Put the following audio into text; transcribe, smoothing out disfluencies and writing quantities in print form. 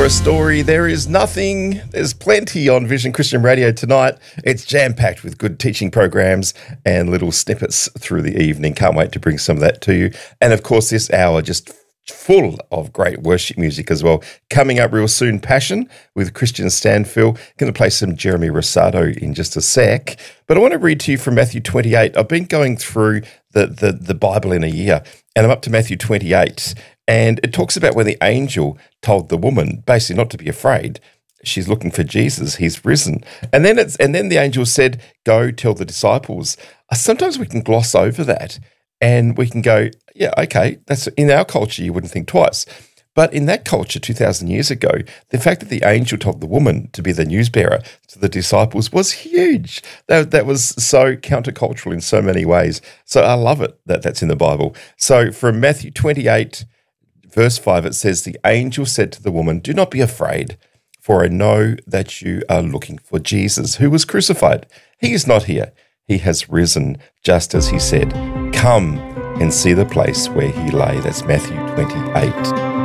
a story. There is nothing. There's plenty on Vision Christian Radio tonight. It's jam-packed with good teaching programs and little snippets through the evening. Can't wait to bring some of that to you. And of course, this hour just full of great worship music as well. Coming up real soon, Passion with Christian Stanfield. Going to play some Jeremy Rosado in just a sec. But I want to read to you from Matthew 28. I've been going through the Bible in a year, and I'm up to Matthew 28. And it talks about when the angel told the woman basically not to be afraid. She's looking for Jesus. He's risen. And then the angel said, go tell the disciples. Sometimes we can gloss over that and we can go, yeah, okay, that's in our culture, you wouldn't think twice. But in that culture 2,000 years ago, the fact that the angel told the woman to be the newsbearer to the disciples was huge. That was so countercultural in so many ways. So I love it that that's in the Bible. So from Matthew 28, Verse 5, it says, the angel said to the woman, do not be afraid, for I know that you are looking for Jesus, who was crucified. He is not here. He has risen, just as he said. Come and see the place where he lay. That's Matthew 28.